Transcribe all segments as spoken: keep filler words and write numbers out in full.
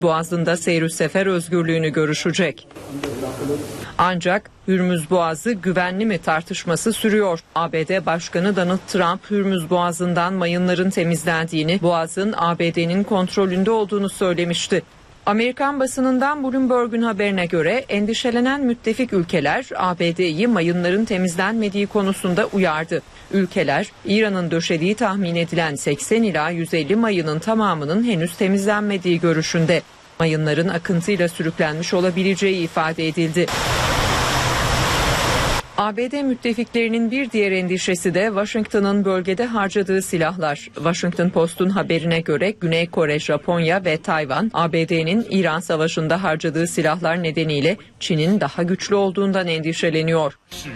Boğazı'nda seyir sefer özgürlüğünü görüşecek. Ancak Hürmüz Boğazı güvenli mi tartışması sürüyor. A B D Başkanı Donald Trump, Hürmüz Boğazı'ndan mayınların temizlendiğini, Boğaz'ın A B D'nin kontrolünde olduğunu söylemişti. Amerikan basınından Bloomberg'un haberine göre endişelenen müttefik ülkeler A B D'yi mayınların temizlenmediği konusunda uyardı. Ülkeler, İran'ın döşediği tahmin edilen seksen ila yüz elli mayının tamamının henüz temizlenmediği görüşünde. Mayınların akıntıyla sürüklenmiş olabileceği ifade edildi. A B D müttefiklerinin bir diğer endişesi de Washington'ın bölgede harcadığı silahlar. Washington Post'un haberine göre Güney Kore, Japonya ve Tayvan, A B D'nin İran Savaşı'nda harcadığı silahlar nedeniyle Çin'in daha güçlü olduğundan endişeleniyor.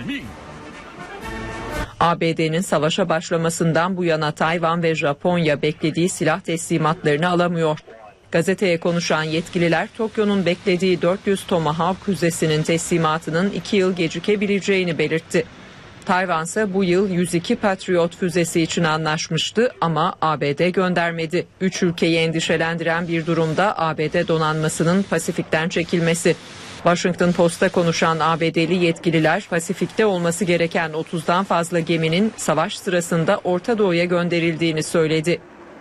A B D'nin savaşa başlamasından bu yana Tayvan ve Japonya beklediği silah teslimatlarını alamıyor. Gazeteye konuşan yetkililer Tokyo'nun beklediği dört yüz Tomahawk füzesinin teslimatının iki yıl gecikebileceğini belirtti. Tayvan ise bu yıl yüz iki Patriot füzesi için anlaşmıştı ama A B D göndermedi. Üç ülkeyi endişelendiren bir durumda A B D donanmasının Pasifik'ten çekilmesi. Washington Post'a konuşan A B D'li yetkililer Pasifik'te olması gereken otuzdan fazla geminin savaş sırasında Orta Doğu'ya gönderildiğini söyledi.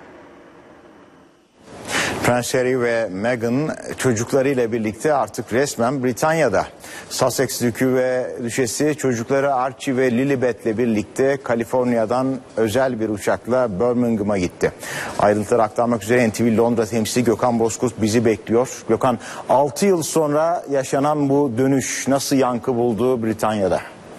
Prens Harry ve Meghan çocuklarıyla birlikte artık resmen Britanya'da. Sussex Dükü ve Düşesi çocukları Archie ve Lilibet'le birlikte Kaliforniya'dan özel bir uçakla Birmingham'a gitti. Ayrıntıları aktarmak üzere N T V Londra temsilcisi Gökhan Bozkurt bizi bekliyor. Gökhan, altı yıl sonra yaşanan bu dönüş nasıl yankı buldu Britanya'da?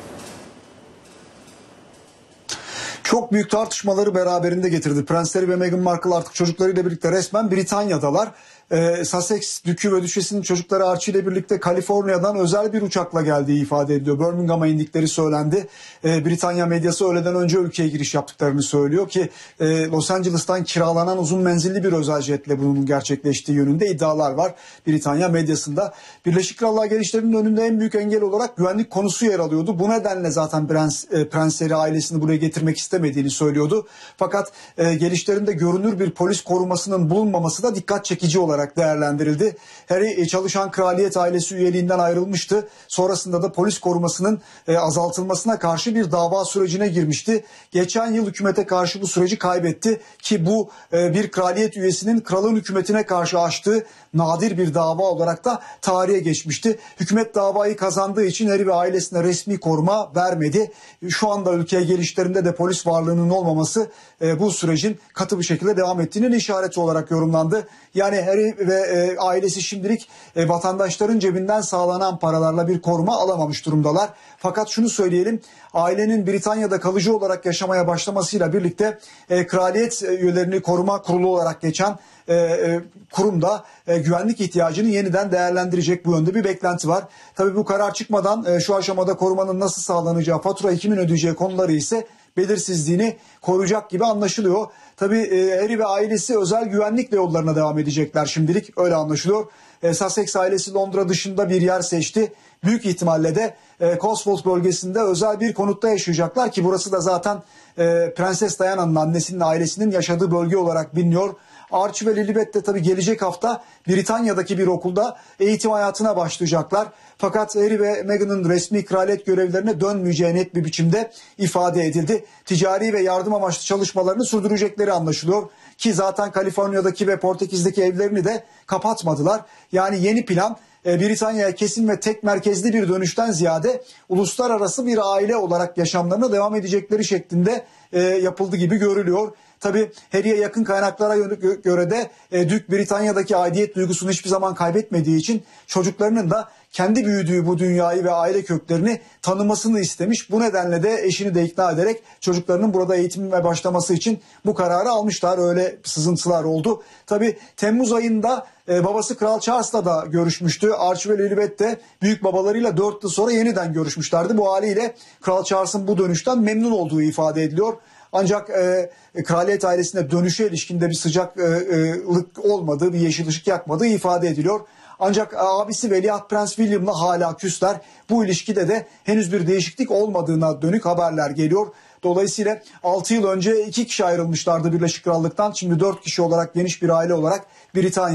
Çok büyük tartışmaları beraberinde getirdi. Prens Harry ve Meghan Markle artık çocuklarıyla birlikte resmen Britanya'dalar. Ee, Sussex Dükü ve Düşesi'nin çocukları Archie ile birlikte Kaliforniya'dan özel bir uçakla geldiği ifade ediliyor. Birmingham'a indikleri söylendi. Ee, Britanya medyası öğleden önce ülkeye giriş yaptıklarını söylüyor ki e, Los Angeles'tan kiralanan uzun menzilli bir özel jetle bunun gerçekleştiği yönünde iddialar var Britanya medyasında. Birleşik Krallığa gelişlerinin önünde en büyük engel olarak güvenlik konusu yer alıyordu. Bu nedenle zaten Prens, e, Prens Harry ailesini buraya getirmek istemediğini söylüyordu. Fakat e, gelişlerinde görünür bir polis korumasının bulunmaması da dikkat çekici olarak olarak değerlendirildi. Harry çalışan kraliyet ailesi üyeliğinden ayrılmıştı. Sonrasında da polis korumasının e, azaltılmasına karşı bir dava sürecine girmişti. Geçen yıl hükümete karşı bu süreci kaybetti ki bu e, bir kraliyet üyesinin kralın hükümetine karşı açtığı nadir bir dava olarak da tarihe geçmişti. Hükümet davayı kazandığı için Harry ve ailesine resmi koruma vermedi. Şu anda ülkeye gelişlerinde de polis varlığının olmaması e, bu sürecin katı bir şekilde devam ettiğinin işareti olarak yorumlandı. Yani Harry ve e, ailesi şimdilik e, vatandaşların cebinden sağlanan paralarla bir koruma alamamış durumdalar. Fakat şunu söyleyelim, ailenin Britanya'da kalıcı olarak yaşamaya başlamasıyla birlikte e, kraliyet üyelerini koruma kurulu olarak geçen e, e, kurumda e, güvenlik ihtiyacını yeniden değerlendirecek, bu yönde bir beklenti var. Tabii bu karar çıkmadan e, şu aşamada korumanın nasıl sağlanacağı, faturayı kimin ödeyeceği konuları ise belirsizliğini koruyacak gibi anlaşılıyor. Tabii e, Harry ve ailesi özel güvenlikle yollarına devam edecekler şimdilik, öyle anlaşılıyor. E, Sussex ailesi Londra dışında bir yer seçti. Büyük ihtimalle de e, Cotswold bölgesinde özel bir konutta yaşayacaklar ki burası da zaten e, Prenses Diana'nın annesinin ailesinin yaşadığı bölge olarak biliniyor. Archie ve Lilibet de tabii gelecek hafta Britanya'daki bir okulda eğitim hayatına başlayacaklar. Fakat Harry ve Meghan'ın resmi kraliyet görevlerine dönmeyeceği net bir biçimde ifade edildi. Ticari ve yardım amaçlı çalışmalarını sürdürecekleri anlaşılıyor. Ki zaten Kaliforniya'daki ve Portekiz'deki evlerini de kapatmadılar. Yani yeni plan Britanya'ya kesin ve tek merkezli bir dönüşten ziyade uluslararası bir aile olarak yaşamlarına devam edecekleri şeklinde e, yapıldı gibi görülüyor. Tabii Harry'e yakın kaynaklara göre de e, Dük Britanya'daki aidiyet duygusunu hiçbir zaman kaybetmediği için çocuklarının da kendi büyüdüğü bu dünyayı ve aile köklerini tanımasını istemiş. Bu nedenle de eşini de ikna ederek çocuklarının burada eğitimine başlaması için bu kararı almışlar. Öyle sızıntılar oldu. Tabii Temmuz ayında e, babası Kral Charles'la da görüşmüştü. Archie ve Lilibet de büyük babalarıyla dört yıl sonra yeniden görüşmüşlerdi. Bu haliyle Kral Charles'ın bu dönüşten memnun olduğu ifade ediliyor. Ancak e, kraliyet ailesine dönüşe ilişkinde bir sıcaklık olmadığı, bir yeşil ışık yakmadığı ifade ediliyor. Ancak abisi Veliaht Prens William'la hala küsler. Bu ilişkide de henüz bir değişiklik olmadığına dönük haberler geliyor. Dolayısıyla altı yıl önce iki kişi ayrılmışlardı Birleşik Krallık'tan. Şimdi dört kişi olarak, geniş bir aile olarak Britanya'ya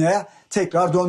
tekrar döndü.